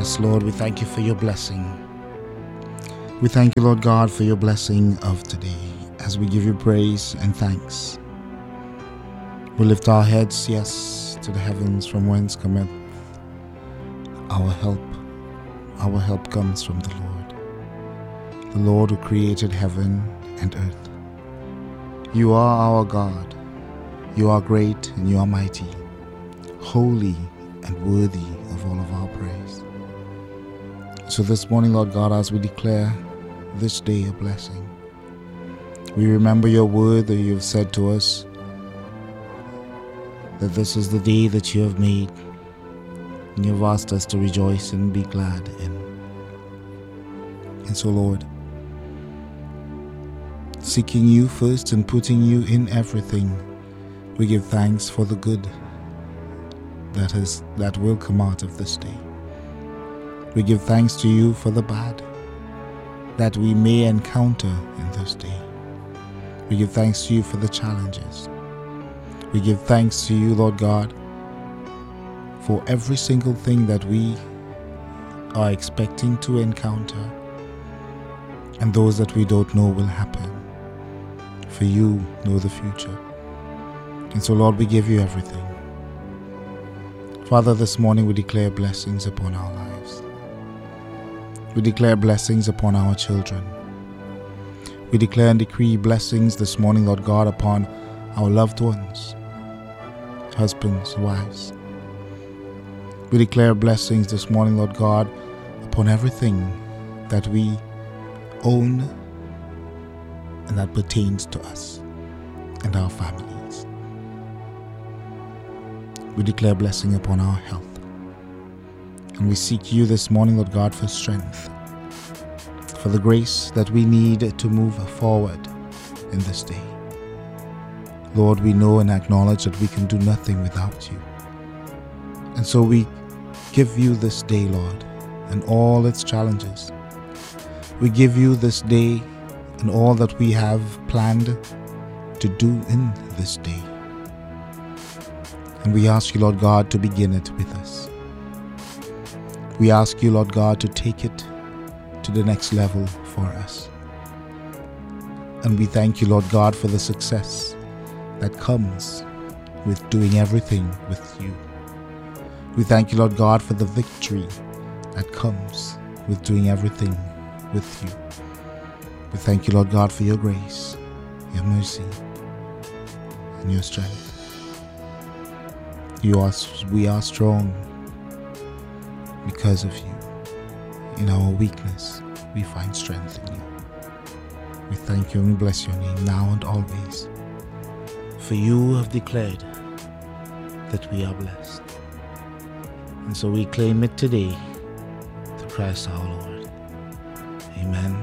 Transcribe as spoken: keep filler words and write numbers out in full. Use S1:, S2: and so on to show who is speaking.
S1: Yes, Lord, we thank you for your blessing. We thank you, Lord God, for your blessing of today as we give you praise and thanks. We lift our heads, yes, to the heavens from whence cometh our help. Our help comes from the Lord, the Lord who created heaven and earth. You are our God. You are great and you are mighty, holy and worthy of all of our praise. So this morning, Lord God, as we declare this day a blessing, we remember your word that you have said to us, that this is the day that you have made, and you have asked us to rejoice and be glad in. And so, Lord, seeking you first and putting you in everything, we give thanks for the good that is that will come out of this day. We give thanks to you for the bad that we may encounter in this day. We give thanks to you for the challenges. We give thanks to you, Lord God, for every single thing that we are expecting to encounter and those that we don't know will happen. For you know the future. And so, Lord, we give you everything. Father, this morning we declare blessings upon our lives. We declare blessings upon our children. We declare and decree blessings this morning, Lord God, upon our loved ones, husbands, wives. We declare blessings this morning, Lord God, upon everything that we own and that pertains to us and our families. We declare blessing upon our health. And we seek you this morning, Lord God, for strength, for the grace that we need to move forward in this day. Lord, we know and acknowledge that we can do nothing without you. And so we give you this day, Lord, and all its challenges. We give you this day and all that we have planned to do in this day. And we ask you, Lord God, to begin it with us. We ask you, Lord God, to take it to the next level for us. And we thank you, Lord God, for the success that comes with doing everything with you. We thank you, Lord God, for the victory that comes with doing everything with you. We thank you, Lord God, for your grace, your mercy, and your strength. You are, we are strong because of you. In our weakness, we find strength in you. We thank you and we bless your name now and always. For you have declared that we are blessed. And so we claim it today through Christ our Lord. Amen